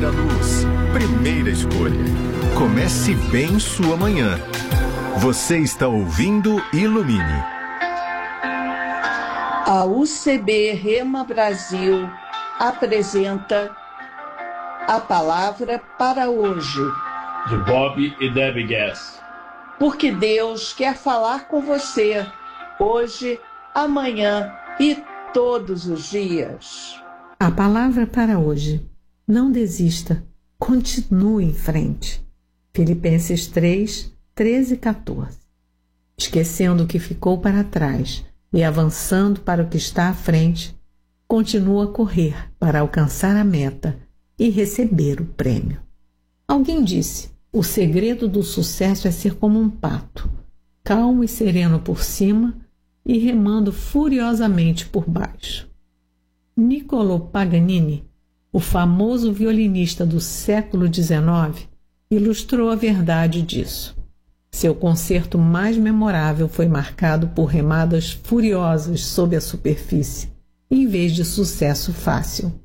primeira luz, primeira escolha. Comece bem sua manhã. Você está ouvindo Ilumine. A UCB Rema Brasil apresenta a palavra para hoje. De Bob e Debbie Gass. Porque Deus quer falar com você hoje, amanhã e todos os dias. A palavra para hoje: não desista, continue em frente. Filipenses 3, 13 e 14. Esquecendo o que ficou para trás e avançando para o que está à frente, continua a correr para alcançar a meta e receber o prêmio. Alguém disse: o segredo do sucesso é ser como um pato, calmo e sereno por cima e remando furiosamente por baixo. Niccolò Paganini, o famoso violinista do século XIX, ilustrou a verdade disso. Seu concerto mais memorável foi marcado por remadas furiosas sob a superfície, em vez de sucesso fácil.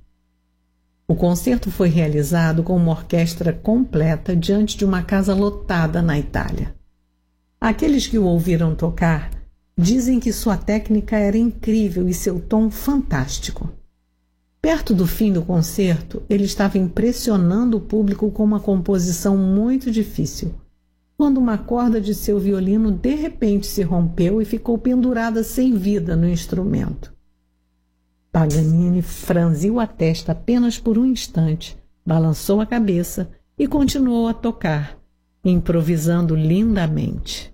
O concerto foi realizado com uma orquestra completa diante de uma casa lotada na Itália. Aqueles que o ouviram tocar dizem que sua técnica era incrível e seu tom fantástico. Perto do fim do concerto, ele estava impressionando o público com uma composição muito difícil, quando uma corda de seu violino de repente se rompeu e ficou pendurada sem vida no instrumento. Paganini franziu a testa apenas por um instante, balançou a cabeça e continuou a tocar, improvisando lindamente.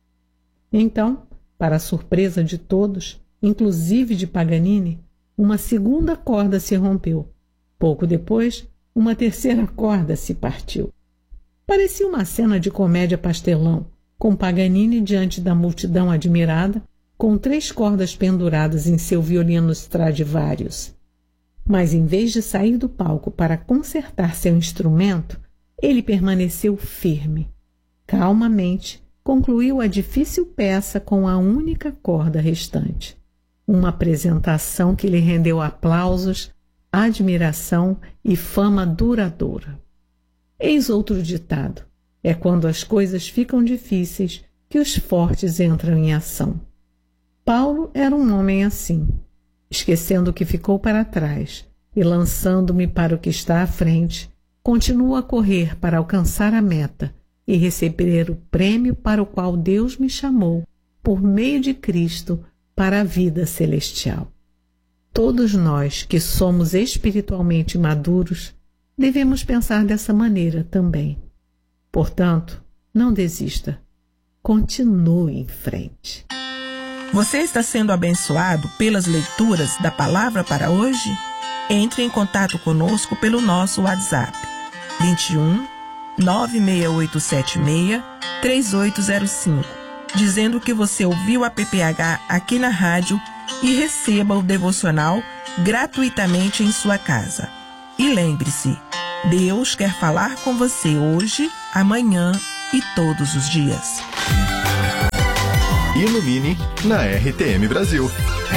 Então, para a surpresa de todos, inclusive de Paganini, uma segunda corda se rompeu. Pouco depois, uma terceira corda se partiu. Parecia uma cena de comédia pastelão, com Paganini diante da multidão admirada, com 3 cordas penduradas em seu violino Stradivarius. Mas em vez de sair do palco para consertar seu instrumento, ele permaneceu firme. Calmamente, concluiu a difícil peça com a única corda restante. Uma apresentação que lhe rendeu aplausos, admiração e fama duradoura. Eis outro ditado: é quando as coisas ficam difíceis que os fortes entram em ação. Paulo era um homem assim, esquecendo o que ficou para trás e lançando-me para o que está à frente, continuo a correr para alcançar a meta e receber o prêmio para o qual Deus me chamou, por meio de Cristo, para a vida celestial. Todos nós que somos espiritualmente maduros devemos pensar dessa maneira também. Portanto, não desista. Continue em frente. Você está sendo abençoado pelas leituras da palavra para hoje? Entre em contato conosco pelo nosso WhatsApp 21 96876 3805, dizendo que você ouviu a PPH aqui na rádio e receba o devocional gratuitamente em sua casa. E lembre-se, Deus quer falar com você hoje, amanhã e todos os dias. Ilumine na RTM Brasil.